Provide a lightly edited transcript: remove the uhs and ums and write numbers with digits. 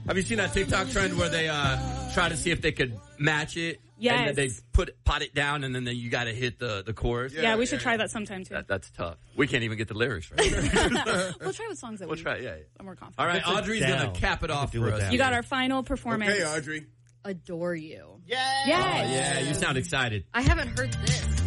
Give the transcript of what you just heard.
Have you seen that TikTok trend where they try to see if they could match it? Yes. And then they pot it down, and then you got to hit the chorus. Yeah, we should try that sometime, too. That's tough. We can't even get the lyrics right. We'll try with songs that We'll try, yeah. I'm more confident. All right, Audrey's going to cap it off for us. You got our final performance. Okay, Audrey. Adore You. Yes. Oh, yeah, you sound excited. I haven't heard this.